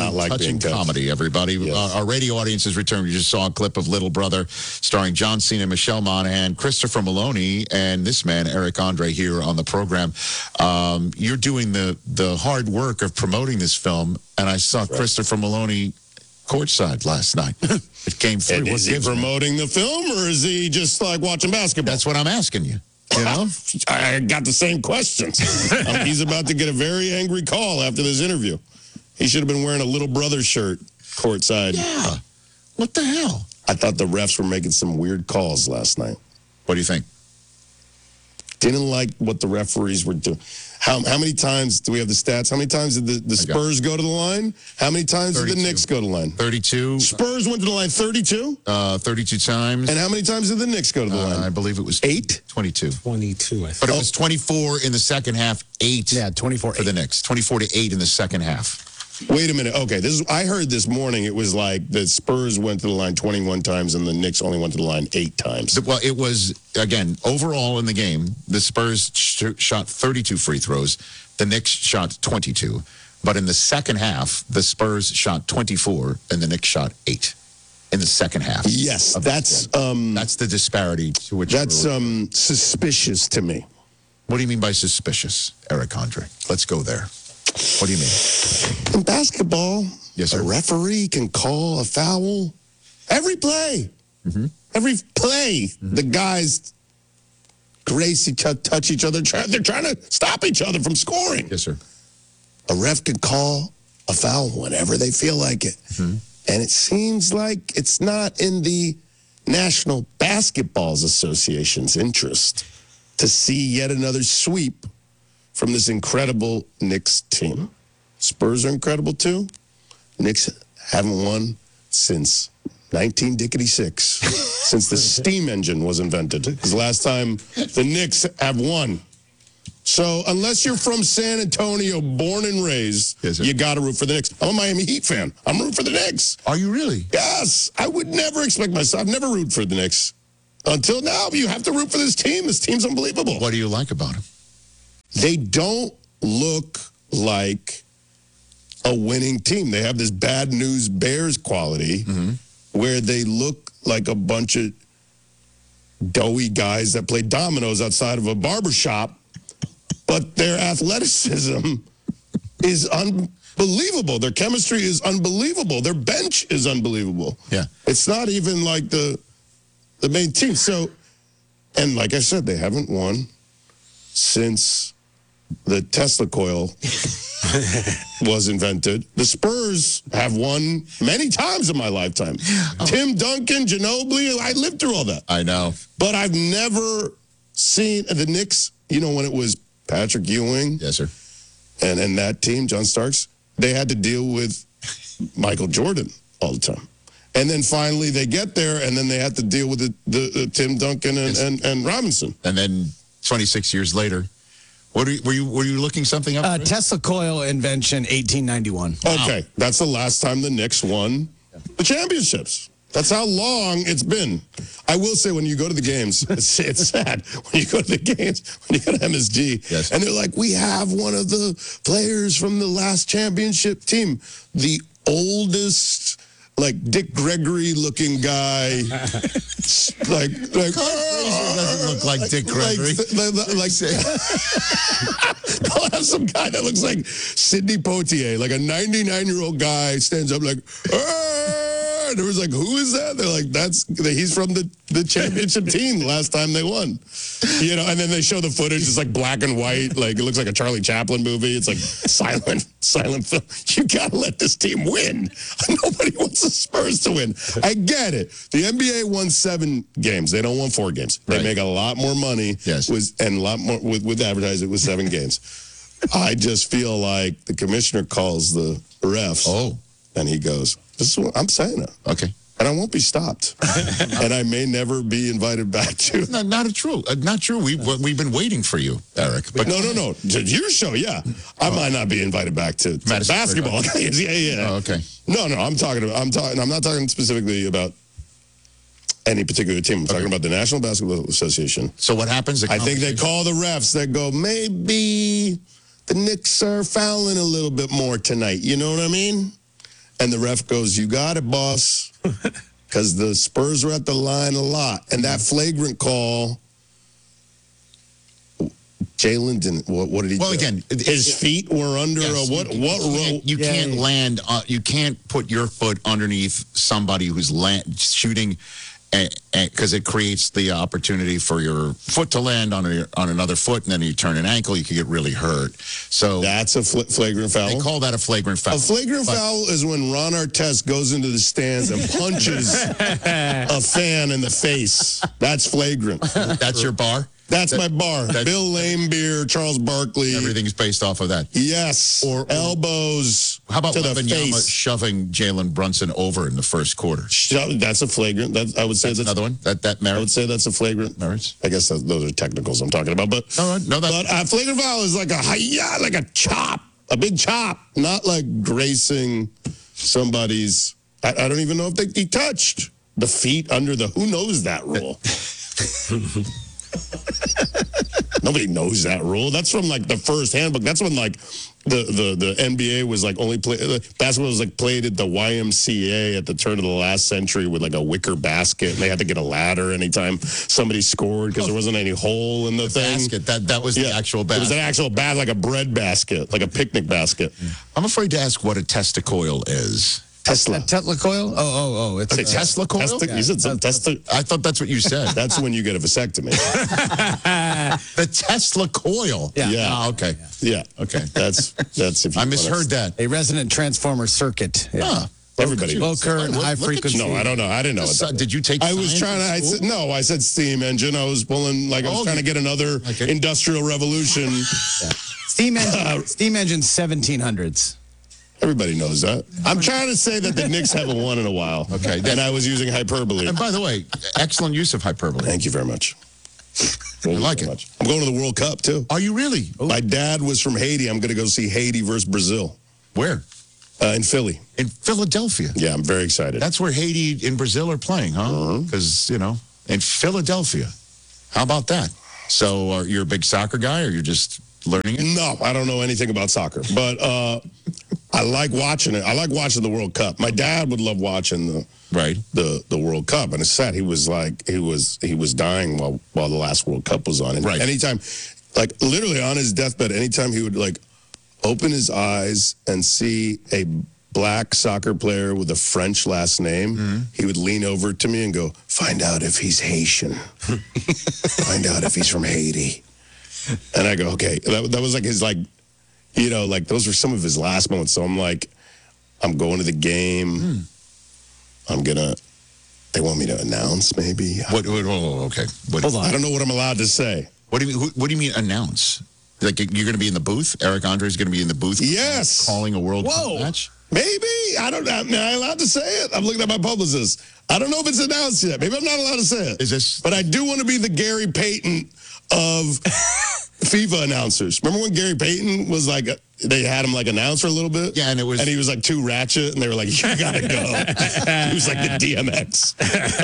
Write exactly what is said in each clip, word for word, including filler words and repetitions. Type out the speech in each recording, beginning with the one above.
not like touching being comedy, everybody. Yes. Uh, our radio audience has returned. You just saw a clip of Little Brother starring John Cena, Michelle Monaghan, Christopher Maloney, and this man, Eric Andre, here on the program. Um, you're doing the, the hard work of promoting this film, and I saw right. Christopher Maloney courtside last night. It came through. And is he promoting the film, or is he just like watching basketball? That's what I'm asking you. You know, I got the same questions. um, he's about to get a very angry call after this interview. He should have been wearing a Little Brother shirt courtside. Yeah. What the hell? I thought the refs were making some weird calls last night. What do you think? Didn't like what the referees were doing. How how many times do we have the stats? How many times did the, the Spurs go to the line? How many times thirty-two. Did the Knicks go to the line? thirty-two. Spurs went to the line thirty-two? Uh, thirty-two times. And how many times did the Knicks go to the uh, line? I believe it was eight? twenty-two. twenty-two, I think. But it was twenty-four in the second half, eight. Yeah, twenty-four for the Knicks. twenty-four to eight in the second half. Wait a minute. Okay, this is, I heard this morning it was like the Spurs went to the line twenty-one times and the Knicks only went to the line eight times. Well, it was, again, overall in the game, the Spurs sh shot thirty-two free throws. The Knicks shot twenty-two. But in the second half, the Spurs shot twenty-four and the Knicks shot eight in the second half. Yes, that's um, that's the disparity to which that's um, suspicious to me. What do you mean by suspicious, Eric Andre? Let's go there. What do you mean? In basketball, yes, sir. A referee can call a foul every play. Mm-hmm. Every play, mm-hmm. the guys grace each other, touch each other. They're trying to stop each other from scoring. Yes, sir. A ref can call a foul whenever they feel like it. Mm-hmm. And it seems like it's not in the National Basketball Association's interest to see yet another sweep from this incredible Knicks team. Spurs are incredible too. Knicks haven't won since nineteen six, since the steam engine was invented. It's the last time the Knicks have won. So unless you're from San Antonio, born and raised, yes, you got to root for the Knicks. I'm a Miami Heat fan. I'm rooting for the Knicks. Are you really? Yes. I would never expect myself. I've never rooted for the Knicks. Until now, you have to root for this team. This team's unbelievable. What do you like about them? They don't look like a winning team. They have this bad news Bears quality mm-hmm. where they look like a bunch of doughy guys that play dominoes outside of a barbershop, but their athleticism is unbelievable. Their chemistry is unbelievable. Their bench is unbelievable. Yeah. It's not even like the the main team. So, and like I said, they haven't won since the Tesla coil was invented. The Spurs have won many times in my lifetime. Oh. Tim Duncan, Ginobili, I lived through all that. I know. But I've never seen the Knicks, you know, when it was Patrick Ewing. Yes, sir. And, and that team, John Starks, they had to deal with Michael Jordan all the time. And then finally they get there, and then they had to deal with the, the, the Tim Duncan and, yes. and, and Robinson. And then twenty-six years later, what are you, were you were you looking something up? Uh, Tesla coil invention, eighteen ninety-one. Okay, wow. That's the last time the Knicks won the championships. That's how long it's been. I will say, when you go to the games, it's, it's sad. When you go to the games, when you go to M S G, yes. and they're like, we have one of the players from the last championship team, the oldest, like Dick Gregory looking guy, like like oh, doesn't look like Dick Gregory. Like, like, like they'll have some guy that looks like Sidney Poitier, like a ninety-nine year old guy stands up like, and it was like, who is that? They're like, that's he's from the the championship team last time they won, you know. And then they show the footage. It's like black and white, like it looks like a Charlie Chaplin movie. It's like silent, silent film. You gotta let this team win. Nobody wants the Spurs to win. I get it. The N B A won seven games. They don't want four games. They right. make a lot more money. Yes. With, and a lot more with, with advertising with seven games. I just feel like the commissioner calls the refs. Oh. And he goes, this is what I'm saying it. Okay. And I won't be stopped. And I may never be invited back to. Not, not true. Uh, not true. We, we've been waiting for you, Eric. But no, no, no. To your show, yeah. I oh. might not be invited back to, to basketball. yeah, yeah. Oh, okay. No, no. I'm talking about, I'm talking, I'm not talking specifically about any particular team. I'm okay. talking about the National Basketball Association. So what happens? I think they call the refs that go, maybe the Knicks are fouling a little bit more tonight. You know what I mean? and the ref goes, "You got it, boss," because the Spurs were at the line a lot, and that flagrant call. Jalen didn't. What, what did he? Well, do? again, it- his it- feet were under Yes, a what? you, What? You row? can't, you Yeah, can't yeah. land. Uh, you can't put your foot underneath somebody who's land, shooting, because it creates the opportunity for your foot to land on a, on another foot, and then you turn an ankle, you could get really hurt. So That's a fl- flagrant foul. they call that a flagrant foul. A flagrant But- foul is when Ron Artest goes into the stands and punches a fan in the face. That's flagrant. That's your bar. That's my bar. that- Bill Laimbeer, Charles Barkley. Everything's based off of that. Yes. Or- or- elbows How about to the Wembanyama face. shoving Jalen Brunson over in the first quarter? Sho- That's a flagrant. That, I would say That's that's, another one. That that I would merits. say that's a flagrant. merits. I guess that, those are technicals I'm talking about. But No, no, that's but a flagrant foul is like a hi-ya, like a chop, a big chop, not like gracing somebody's. I, I don't even know if they he touched the feet under the. Who knows that rule? Nobody knows that rule. That's from like the first handbook. That's when like the the, the N B A was like only play. Uh, basketball was like played at the Y M C A at the turn of the last century with like a wicker basket, and they had to get a ladder anytime somebody scored because there wasn't any hole in the, thing. basket. That that was the actual It was basket. an actual bag, like a bread basket, like a picnic basket. I'm afraid to ask what a testicoil is. Tesla. Tesla coil? Oh, oh, oh. It's A uh, Tesla coil? Testi- You said some Tesla. I thought that's what you said. That's when you get a vasectomy. The Tesla coil. Yeah. Yeah. Ah, okay. Yeah. Okay. That's that's if you I wanna- misheard that. a resonant transformer circuit. Yeah. Huh. Everybody. Low knows. current, Look- high look at frequency. No, I don't know. I didn't know. What So, that did you take I was science trying to. in I school? said, no, I said steam engine. I was pulling like I was Oh, trying you- to get another Okay. industrial revolution. Steam engine, steam engine seventeen hundreds. Everybody knows that. I'm trying to say that the Knicks haven't won in a while. Okay. And I was using hyperbole. And by the way, excellent use of hyperbole. Thank you very much. Thank you like very it. much. I'm going to the World Cup too. Are you really? My dad was from Haiti. I'm going to go see Haiti versus Brazil Where? uh, in Philly. In Philadelphia. Yeah, I'm very excited. That's where Haiti and Brazil are playing, huh? Because, you know, in Philadelphia. How about that? So uh, you're a big soccer guy or you're just learning it? No, I don't know anything about soccer, but uh, I like watching it. I like watching the World Cup. My dad would love watching the Right. the the World Cup, and it's sad. He was like he was he was dying while while the last World Cup was on. And Right. anytime, like literally on his deathbed, anytime he would like open his eyes and see a black soccer player with a French last name, Mm-hmm. he would lean over to me and go, "Find out if he's Haitian. Find out if he's from Haiti." And I go, "Okay." That that was like his like, you know, like those were some of his last moments. So I'm like, I'm going to the game. Hmm. I'm gonna. They want me to announce, maybe. What, what, oh, okay. What, Hold on. I don't know what I'm allowed to say. What do you mean, what do you mean announce? Like you're going to be in the booth? Eric Andre is going to be in the booth? Yes. Calling a World Whoa. Cup match? Maybe. I don't know. Am I allowed to say it? I'm looking at my publicist. I don't know if it's announced yet. Maybe I'm not allowed to say it. Is this? But I do want to be the Gary Payton of FIFA announcers. Remember when Gary Payton was like, a, they had him like announce for a little bit? Yeah, and it was- And he was like too ratchet, and they were like, you gotta go. He was like the D M X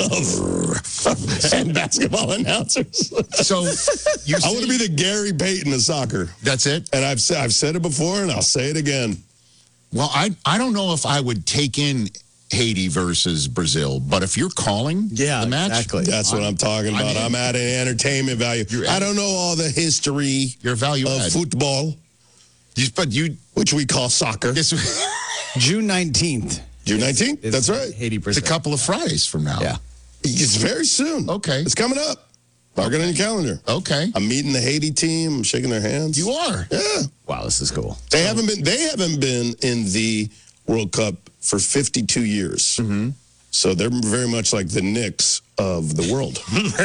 of and basketball announcers. So you I want to be the Gary Payton of soccer. That's it? And I've, said- I've said it before, and I'll say it again. Well, I I don't know if I would take in Haiti versus Brazil, but if you're calling Yeah, the match, exactly. That's what I'm talking I'm about. in. I'm adding entertainment value. You're I add- don't know all the history your value of add. football, You- But you, which we call soccer. it's, June nineteenth. June nineteenth? is That's right. Haiti it's a Brazil. couple of Fridays from now. Yeah. It's very soon. Okay. It's coming up. Mark it on your calendar. Okay. I'm meeting the Haiti team. I'm shaking their hands. You are. Yeah. Wow, this is cool. They haven't been they haven't been in the World Cup for fifty-two years. Mm-hmm. So they're very much like the Knicks of the world.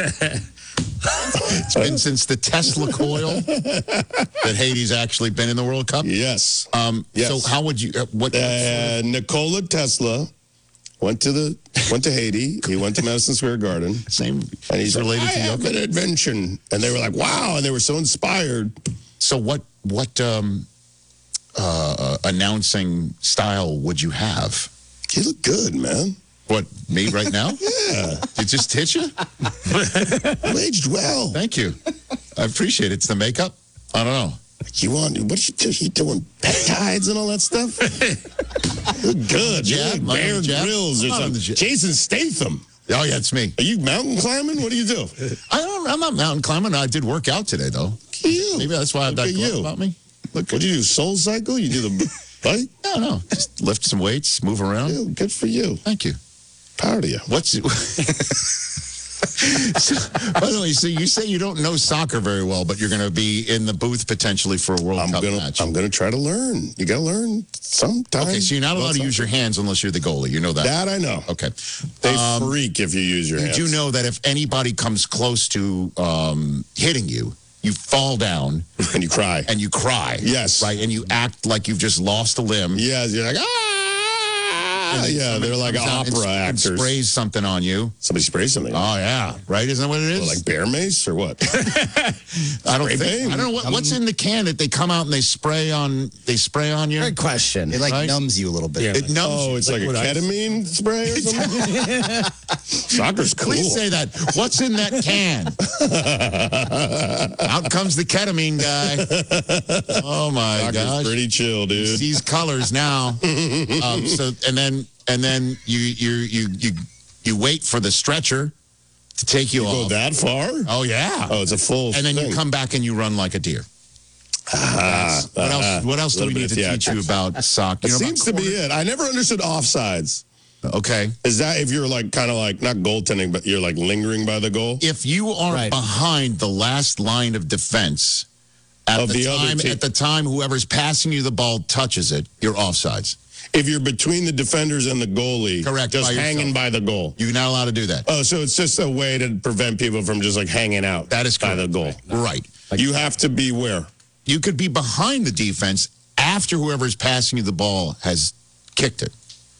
It's been since the Tesla coil that Haiti's actually been in the World Cup. Yes. Um, Yes. So how would you? Uh, what? Uh, Nikola Tesla went to the went to Haiti. He went to Madison Square Garden. same. And he's related like, I to have Jokic. an invention. And they were like, wow. And they were so inspired. So what? What um, uh, uh, announcing style would you have? You look good, man. What, me right now? Yeah. It just hit you? You aged well. Thank you. I appreciate it. It's the makeup. I don't know. You want, what you, do- you doing peptides and all that stuff? Good. You're jab? like Am I on Bear the jab? Grylls or I'm on something. the jab. Jason Statham. Oh, yeah, it's me. Are you mountain climbing? What do you do? I don't, I'm not mountain climbing. I did work out today, though. Look at you. Maybe that's why I have Look that at glow you. about me. Look, what do you do? Soul cycle? You do the bike? No, no. Just lift some weights, move around. Yeah, good for you. Thank you. Proud of you. What's so, by the way, so you say you don't know soccer very well, but you're going to be in the booth potentially for a World I'm Cup gonna match. I'm gonna try to learn. You gotta learn sometime. Okay, so you're not allowed to use your hands unless you're the goalie. You know that. That I know. Okay. They Um, freak if you use your You hands. do know that if anybody comes close to um, hitting you, you fall down and you cry. and you cry. Yes. Right? And you act like you've just lost a limb. Yeah, you're like ah. And then Yeah, somebody they're like comes out and opera s- and actors. sprays something on you. Somebody sprays something. Oh, yeah. Right? Isn't that what it is? Like bear mace or what? I don't spray think, paint? I don't know what, what's in the can that they come out and they spray on they spray on you. Great question. It like Right? numbs you a little bit. It numbs Oh, you. it's like, a liquid ice. ketamine spray or something? Soccer's cool. Please say that. What's in that can? Out comes the ketamine guy. Oh my Soccer's gosh! pretty chill, He dude. sees colors now. Um, so and then and then you you you you you wait for the stretcher to take you, You go off. that far? Oh yeah. Oh, it's a full and then thing. you come back and you run like a deer. Ah, What ah, else? What else do little we need bit to of teach you theatrics. about soccer? It You know about seems to be it. I never understood offsides. corner- Okay. Is that if you're like kind of like not goaltending, but you're like lingering by the goal? If you are Right. behind the last line of defense at Of the, the other time team. at the time whoever's passing you the ball touches it, you're offsides. If you're between the defenders and the goalie, Correct, just by yourself. hanging by the goal. You're not allowed to do that. Oh, so it's just a way to prevent people from just like hanging out. That is by correct. the goal. Right. You have to be where? You could be behind the defense after whoever's passing you the ball has kicked it.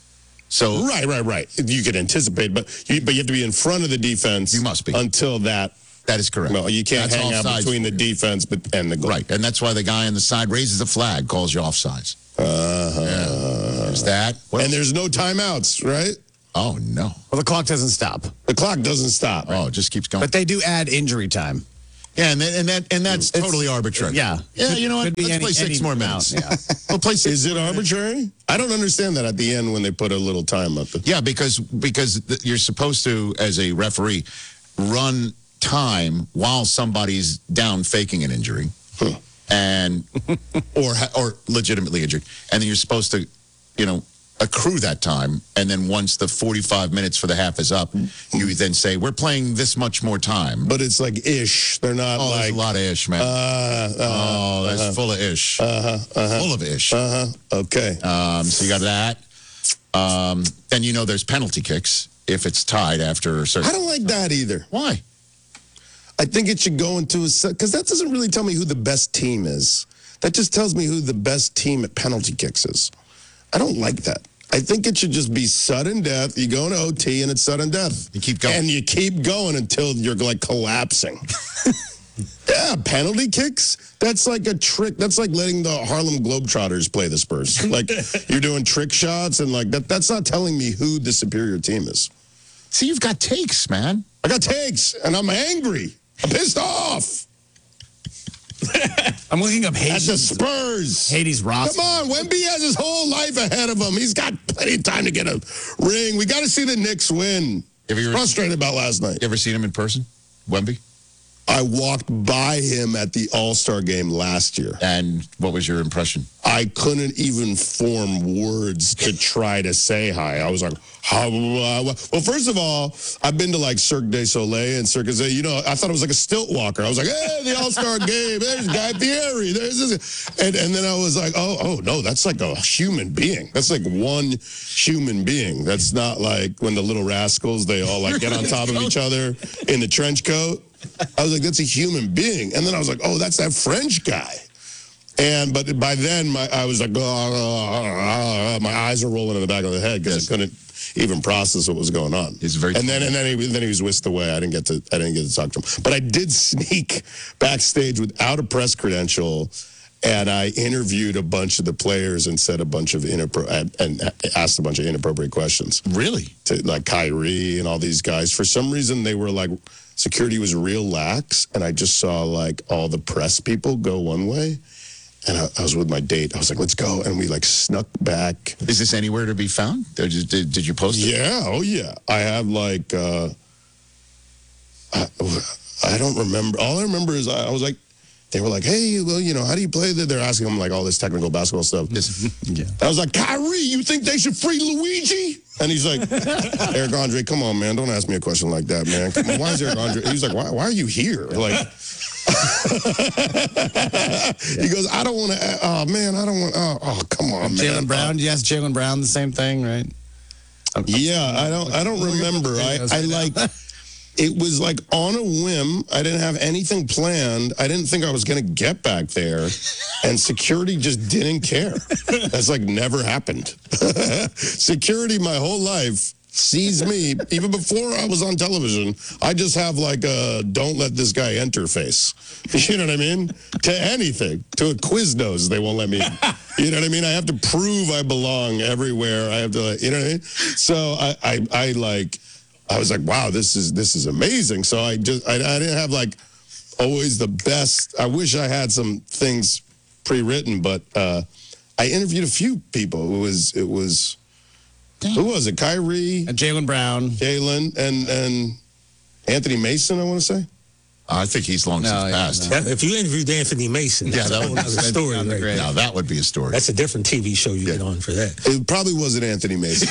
So Right, right, right. You can anticipate, but you, but you have to be in front of the defense. You must be. Until that. that is correct. Well, you can't That's hang out offsides between the for you. defense but, and the goal. Right, and that's why the guy on the side raises the flag, calls you offsides. Uh-huh. Yeah. There's that. What And else? there's no timeouts, right? Oh no. Well, the clock doesn't stop, The clock doesn't stop. Oh, it just keeps going. but they do add injury time. Yeah, and then, and that and that's It's- totally arbitrary. Yeah. Yeah, you know what? Could be Let's any- play six any more amount, minutes. yeah. We'll play six. Is it arbitrary? I don't understand that at the end when they put a little time up. Yeah, because because th- you're supposed to, as a referee, run time while somebody's down faking an injury, Huh. and or ha- or legitimately injured, and then you're supposed to, you know, accrue that time, and then once the forty-five minutes for the half is up, you then say we're playing this much more time. But it's like ish. They're not Oh, like. there's a lot of ish, man. Uh, uh, oh, that's full of ish. uh-huh, uh-huh, Full of ish. uh-huh. Okay. Um, so you got that. Um, then you know there's penalty kicks if it's tied after a certain. I don't like that either. Why? I think it should go into a because that doesn't really tell me who the best team is. That just tells me who the best team at penalty kicks is. I don't like that. I think it should just be sudden death. You go into O T and it's sudden death. You keep going. And you keep going until you're like collapsing. Yeah, penalty kicks. That's like a trick. That's like letting the Harlem Globetrotters play the Spurs. Like you're doing trick shots and like that. That's not telling me who the superior team is. See, you've got takes, man. I got takes and I'm angry. I'm pissed off I'm looking up at the Hades, Spurs. Hades roster. Come on, Wemby has his whole life ahead of him. He's got plenty of time to get a ring. We got to see the Knicks win. Have you ever, Frustrated about last night. you ever seen him in person, Wemby? I walked by him at the All-Star game last year. And what was your impression? I couldn't even form words to try to say hi. I was like, how, uh, well, first of all, I've been to like Cirque du Soleil and Cirque du Soleil. You know, I thought it was like a stilt walker. I was like, hey, the All-Star game. There's Guy Fieri. There's this. And, and then I was like, oh, oh, no, that's like a human being. That's like one human being. That's not like when the Little Rascals, they all like get on top of each other in the trench coat. I was like, that's a human being. And then I was like, oh, that's that French guy. And but by then, my I was like, oh, oh, oh, oh, my eyes are rolling in the back of the head because I couldn't even process what was going on. He's very and then and then he then he was whisked away. I didn't get to I didn't get to talk to him. But I did sneak backstage without a press credential, and I interviewed a bunch of the players and said a bunch of inappro- and, and asked a bunch of inappropriate questions Really? to like Kyrie and all these guys. For some reason, they were like, security was real lax, and I just saw like all the press people go one way, and I, I was with my date. I was like, let's go. And we like snuck back. Is this anywhere to be found? Did, you- did, did you post it? Yeah, oh yeah. I have like, uh, I, I don't remember. All I remember is I, I was like, they were like, hey, well, you know, how do you play that? They're asking them like all this technical basketball stuff. Yeah. I was like, Kyrie, you think they should free Luigi? And he's like, Eric Andre, come on, man. Don't ask me a question like that, man. Come on, why is Eric Andre? He's like, why, why are you here? Like, he goes, I don't want to, oh, man, I don't want, oh, oh come on, man. Jalen Brown, you asked Jalen Brown the same thing, right? Yeah, I don't, I don't remember. I, I like, it was like on a whim. I didn't have anything planned. I didn't think I was going to get back there. And security just didn't care. That's like never happened. Security my whole life sees me, even before I was on television. I just have like a don't let this guy enter face. You know what I mean? To anything. To a Quiznos, they won't let me in. You know what I mean? I have to prove I belong everywhere. I have to, like, you know what I mean? So I, I, I like... I was like, wow, this is this is amazing. So I just I, I didn't have like always the best. I wish I had some things pre-written, but uh, I interviewed a few people. It was it was who was it? Kyrie, And Jalen Brown. Jalen, and and Anthony Mason. I want to say. I think he's long No, since yeah, passed. no. That- If you interviewed Anthony Mason, Yeah, that's that a whole would- other that'd be story. on the Right grade. there. Now that would be a story. That's a different T V show you get on for that. It probably wasn't Anthony Mason.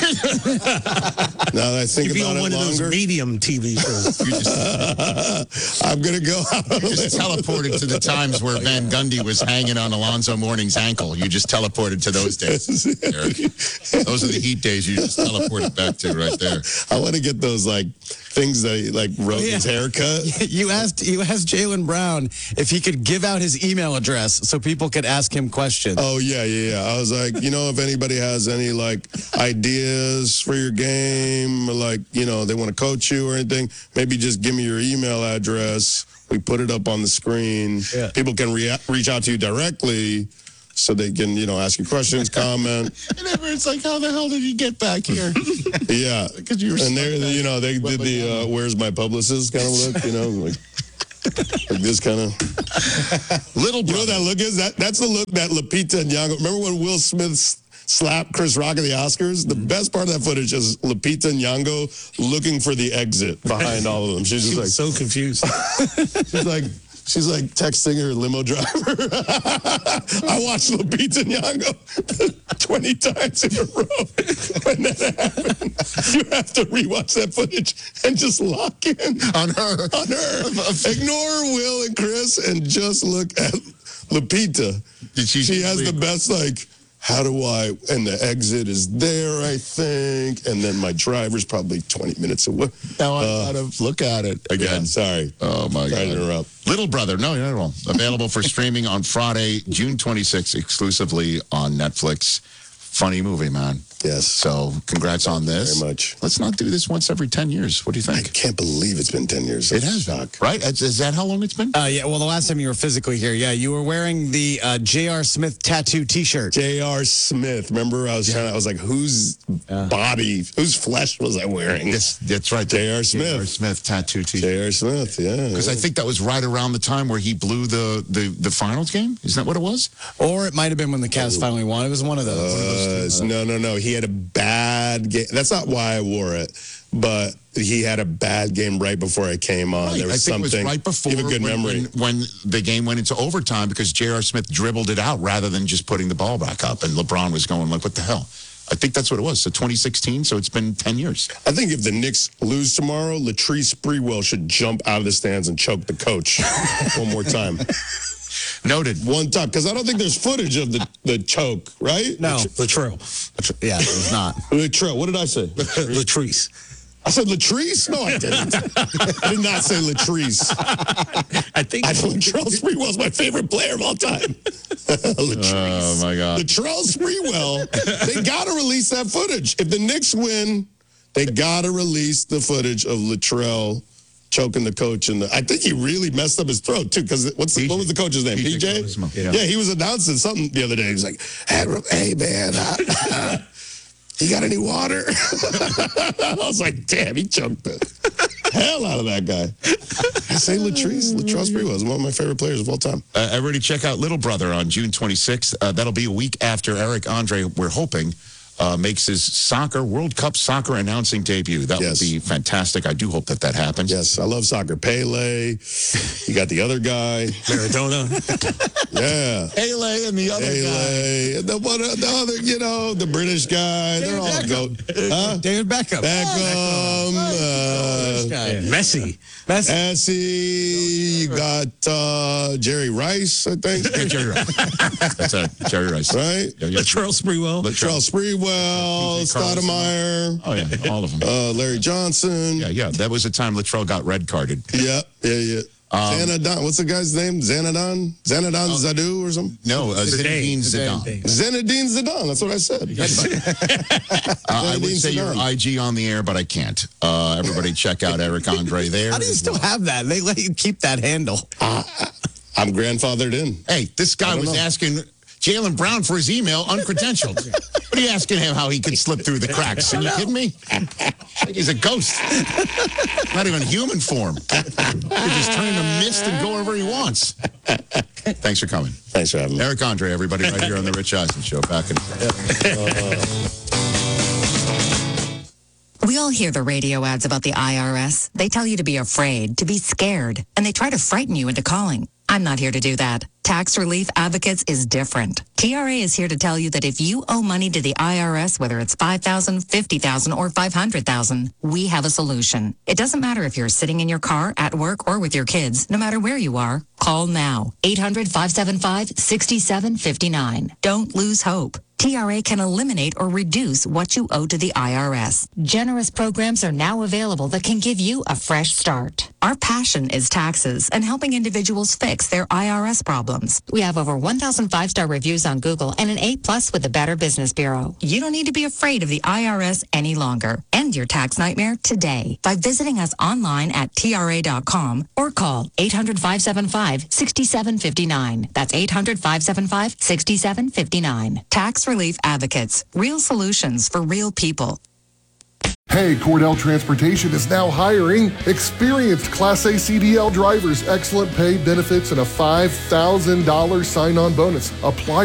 Now that I think You'd be about on it one of those longer, medium T V shows. You just, I'm gonna go out on a you just limb. teleported to the times where Van Gundy was hanging on Alonzo Mourning's ankle. You just teleported to those days, Eric. Those are the Heat days you just teleported back to right there. I want to get those like things that he like wrote Oh, yeah. his haircut. You asked you asked Jalen Brown if he could give out his email address so people could ask him questions. Oh yeah, yeah, yeah. I was like, you know, if anybody has any like ideas for your game, or like, you know, they want to coach you or anything, maybe just give me your email address. We put it up on the screen. Yeah. People can rea- reach out to you directly, so they can, you know, ask you questions, comment. And everyone's like, how the hell did he get back here? Yeah, Because you were and they, stuck you know, they did the uh, "Where's my publicist" kind of look, you know, like. Like this kind of Little you know brother. what that look is that that's the look that Lupita Nyong'o. Remember when Will Smith s- slapped Chris Rock at the Oscars? The best part of that footage is Lupita Nyong'o looking for the exit behind all of them. She's She just like was so confused. she's like she's like texting her limo driver. I watched Lupita Nyong'o twenty times in a row. When that happened, you have to rewatch that footage and just lock in On her. on her. Ignore Will and Chris and just look at Lupita. Did she, She has the best, like, how do I, and the exit is there, I think, and then my driver's probably twenty minutes away. Now I Uh, gotta look at it Yeah, again. sorry. Oh my Sorry God. to interrupt. Little Brother, no, not at all. Available for streaming on Friday, June twenty-sixth, exclusively on Netflix. Funny movie, man. Yes. So congrats on this. Very much. Let's not do this once every ten years. What do you I think? can't believe it's been ten years. It has been, Shock. right? Is, is that how long it's been? Uh, yeah, well, the last time you were physically here, yeah, you were wearing the uh, J R. Smith tattoo T-shirt. J R. Smith. Remember, I was trying. I was like, whose body, whose flesh was I wearing? Yes, that's right. J R. J R. Smith. Smith tattoo T-shirt. J R. Smith. Yeah. Because I think that was right around the time where he blew the, the, the finals game. Isn't that what it was? Or it might have been when the Cavs finally won. It was one of those. One of those two. Uh, no, no, no. He had a bad game. That's not why I wore it, but he had a bad game right before I came on. Right. There was I think something. it was right before You have a good when, memory. When, when the game went into overtime because J R. Smith dribbled it out rather than just putting the ball back up, and LeBron was going like, "What the hell?" I think that's what it was. So twenty sixteen. So it's been ten years. I think if the Knicks lose tomorrow, Latrice Sprewell should jump out of the stands and choke the coach one more time. Noted. One time, because I don't think there's footage of the, the choke, right? No. Latrell. Yeah, it was not. Latrell. What did I say? Latrice. I said Latrice? No, I didn't. I did not say Latrice. I think I Latrell Sprewell's my favorite player of all time. Latrice. Oh my God. Latrell Sprewell, they got to release that footage. If the Knicks win, they got to release the footage of Latrell choking the coach. And I think he really messed up his throat, too, because what's the, what was the coach's name? P J? Yeah. Yeah, he was announcing something the other day. He was like, hey, hey man, uh, you got any water? I was like, damn, he choked it. hell out of that guy. I say Latrice. Latrell Sprewell is one of my favorite players of all time. Uh, everybody check out Little Brother on June twenty-sixth. Uh, that'll be a week after Eric Andre, we're hoping, uh, makes his soccer, World Cup soccer announcing debut. That Yes. would be fantastic. I do hope that that happens. Yes, I love soccer. Pele. You got the other guy. Maradona. Yeah. Pele and the other guy. Pele. The, one, the other, you know, the British guy. They're all go. Huh? David Beckham. Beckham. Uh, Guy. Messi. That's Essie. You got uh, Jerry Rice, I think. Yeah, Jerry Rice. That's uh, Jerry Rice. Right? Yeah, yeah. Latrell Sprewell. Latrell Sprewell, P J Carlson. Stoudemire, Oh, yeah, all of them. uh, Larry Johnson. Yeah, yeah. That was the time Latrell got red carded. Yeah, yeah, yeah. Um, Xanadon, what's the guy's name? Xanadon? Xanadon Oh. Zadu or something? No, uh, Zinedine Zidane. Zinedine Zidane, that's what I said. Uh, I would Zinedine say your Zidane. I G on the air, but I can't. Uh, everybody check out Eric Andre there. how do you still have that? They let you keep that handle. I'm grandfathered in. Hey, this guy I don't was know. asking Jalen Brown for his email uncredentialed. What are you asking him how he could slip through the cracks? Are you kidding me? Like he's a ghost. Not even human form. He's just turning to mist and go wherever he wants. Thanks for coming. Thanks for having me. Eric Andre, everybody, right here on The Rich Eisen Show. Back in. We all hear the radio ads about the I R S. They tell you to be afraid, to be scared, and they try to frighten you into calling. I'm not here to do that. Tax Relief Advocates is different. T R A is here to tell you that if you owe money to the I R S, whether it's five thousand dollars, fifty thousand dollars, or five hundred thousand dollars, we have a solution. It doesn't matter if you're sitting in your car, at work, or with your kids. No matter where you are, call now. eight hundred, five seven five, six seven five nine. Don't lose hope. T R A can eliminate or reduce what you owe to the I R S. Generous programs are now available that can give you a fresh start. Our passion is taxes and helping individuals fix their I R S problems. We have over one thousand five-star reviews on Google and an A plus with the Better Business Bureau. You don't need to be afraid of the I R S any longer. End your tax nightmare today by visiting us online at T R A dot com or call eight hundred, five seven five, six seven five nine. That's eight hundred, five seven five, six seven five nine. Tax Relief Advocates. Real solutions for real people. Hey, Cordell Transportation is now hiring experienced Class A C D L drivers, excellent pay, benefits, and a five thousand dollars sign-on bonus. Apply